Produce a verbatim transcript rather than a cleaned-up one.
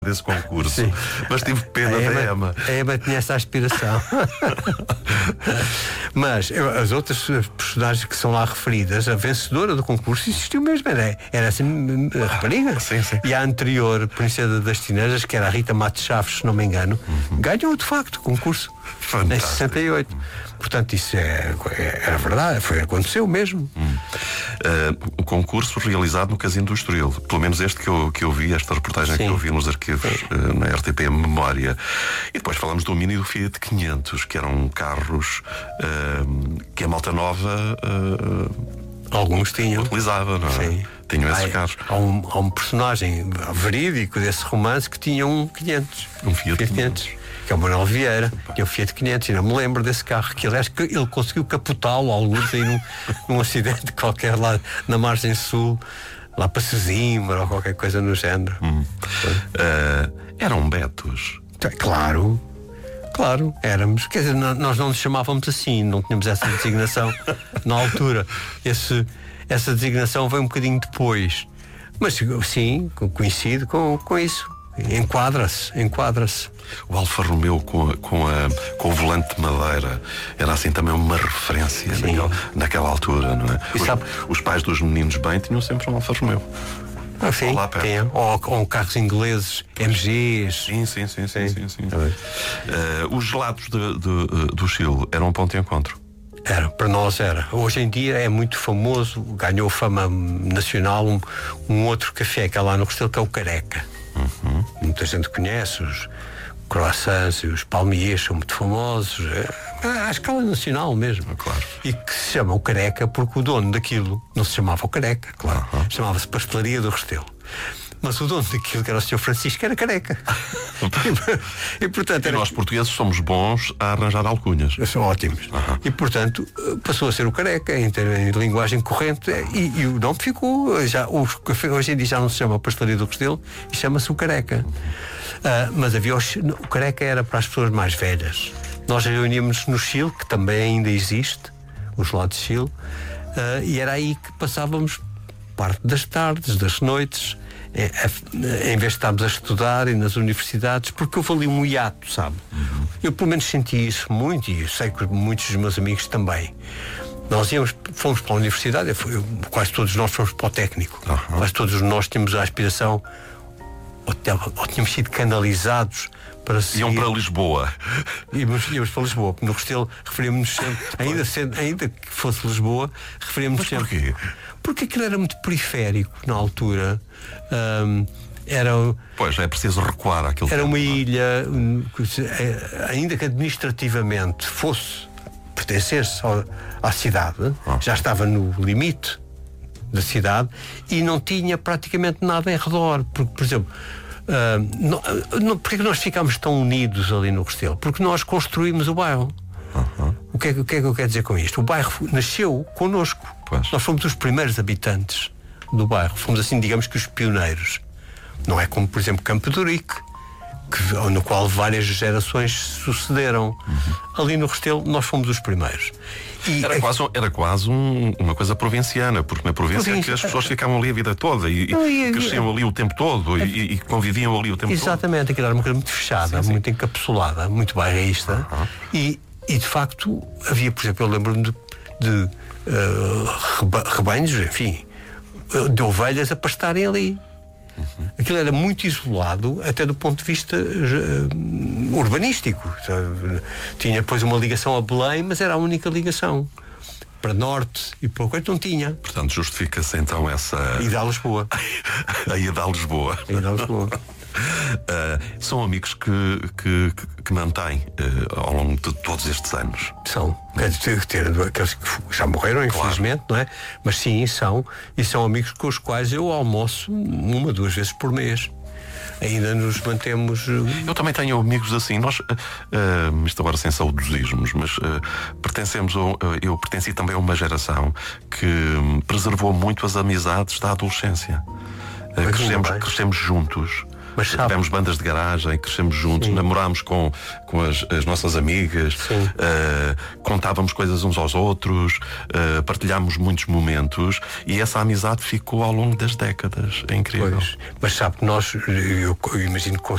desse concurso. Sim. Mas tive pena a da Ema, Ema. A Ema tinha essa aspiração. Mas eu, as outras personagens que são lá referidas, a vencedora do concurso existiu mesmo, era, era assim, a rapariga. Sim, sim. E a anterior, Princesa das Tineiras, que era a Rita Matos Chaves, se não me engano, uhum. ganhou de facto o concurso. Fantástico. Em sessenta e oito. Portanto, isso é, é, era verdade, foi, aconteceu mesmo. Hum. Uh, o concurso realizado no Casino do Estoril, pelo menos este que eu, que eu vi, esta reportagem Sim. que eu vi nos arquivos uh, na R T P Memória. E depois falamos do Mini e do Fiat quinhentos, que eram carros uh, que a malta nova uh, alguns tinham utilizava, não é? Sim. Tinham esses há, carros. Há um, há um personagem verídico desse romance que tinha um quinhentos. Um Fiat, Fiat quinhentos. Que é o Manuel Vieira, que é o Fiat quinhentos, e não me lembro desse carro, que aliás que ele conseguiu capotá-lo alguns aí num, num acidente qualquer lá na margem sul, lá para Sesimbra ou qualquer coisa no género. Hum. Uh, eram betos. Claro, claro, éramos. Quer dizer, nós não nos chamávamos assim, não tínhamos essa designação na altura. Esse, essa designação veio um bocadinho depois. Mas sim, coincide com, com isso. Enquadra-se, enquadra-se. O Alfa Romeo com, a, com, a, com o volante de madeira era assim também uma referência naquela, naquela altura, não é? Os, sabe, os pais dos meninos bem tinham sempre um Alfa Romeo. Ah, sim, tem, ou, ou carros ingleses, M Gs. Sim, sim, sim, sim, sim, sim, sim. Uh, os gelados de, de, do Chile eram um ponto de encontro. Era, para nós era. Hoje em dia é muito famoso, ganhou fama nacional um, um outro café que é lá no Restelo, que é o Careca. Uhum. Muita gente conhece os croissants e os palmiers, são muito famosos, é, à escala nacional mesmo. Claro. E que se chama o Careca porque o dono daquilo não se chamava o Careca, claro, uhum. chamava-se Pastelaria do Restelo. Mas o dono daquilo, que era o senhor Francisco, era careca. e, portanto, era... e nós portugueses somos bons a arranjar alcunhas. São ótimos. Uhum. E, portanto, passou a ser o Careca em, em linguagem corrente e, e o nome ficou. Já, o café hoje em dia já não se chama Pastelaria do Restelo e chama-se o Careca. Uh, mas havia o, o Careca era para as pessoas mais velhas. Nós reuníamos no Chile, que também ainda existe, o gelado de Chile, uh, e era aí que passávamos parte das tardes, das noites. É, é, em vez de estarmos a estudar e nas universidades, porque houve ali um hiato, sabe? Uhum. Eu pelo menos senti isso muito, e sei que muitos dos meus amigos também. Nós íamos, fomos para a universidade, eu, quase todos nós fomos para o técnico, uhum. quase todos nós tínhamos a aspiração, ou, ou tínhamos sido canalizados para seguir. Iam para Lisboa. Íamos, íamos para Lisboa, porque no Restelo referíamos-nos sempre, ainda, sendo, ainda que fosse Lisboa, referíamos sempre. Porquê? Porque aquilo era muito periférico na altura. Um, era, pois, é preciso recuar aquilo. Era tempo, uma ilha, ainda que administrativamente fosse, pertencesse à cidade, ah. já estava no limite da cidade e não tinha praticamente nada em redor. Porque, por exemplo, uh, não, não, porque é que nós ficámos tão unidos ali no Restelo? Porque nós construímos o bairro. Uhum. O, que é, o que é que eu quero dizer com isto? O bairro nasceu connosco. Pois. Nós fomos os primeiros habitantes do bairro. Fomos assim, digamos que os pioneiros. Não é como, por exemplo, Campo de Ourique, que, no qual várias gerações sucederam. Uhum. Ali no Restelo nós fomos os primeiros. E era, é... quase, era quase um, uma coisa provinciana, porque na província Província... é que as pessoas ficavam ali a vida toda e, não, e, e cresciam ali o tempo todo é... e, e conviviam ali o tempo Exatamente, todo. Exatamente, aquilo era uma coisa muito fechada, sim, sim. muito encapsulada, muito bairrista. Uhum. E, e de facto havia, por exemplo, eu lembro-me de, de uh, rebanhos, enfim, de ovelhas a pastarem ali. Uhum. Aquilo era muito isolado, até do ponto de vista uh, urbanístico. Tinha depois uma ligação a Belém, mas era a única ligação. Para norte e para o coisa não tinha. Portanto, justifica-se então essa. Ida a Lisboa. A ida a Lisboa. A ida a Lisboa. Uh, são amigos que, que, que, que mantêm uh, ao longo de todos estes anos. São, quer dizer, ter aqueles que já morreram, infelizmente, claro. Não é? Mas sim, são, e são amigos com os quais eu almoço uma, duas vezes por mês. Ainda nos mantemos. Eu também tenho amigos assim. Nós, uh, uh, isto agora sem saudosismos, mas uh, pertencemos a, uh, eu pertenci também a uma geração que um, preservou muito as amizades da adolescência. Uh, crescemos, crescemos juntos. Mas sabe... tivemos bandas de garagem, crescemos juntos, Sim. namorámos com, com as, as nossas amigas, uh, contávamos coisas uns aos outros, uh, partilhámos muitos momentos e essa amizade ficou ao longo das décadas. É incrível. Pois, mas sabe que nós, eu, eu imagino que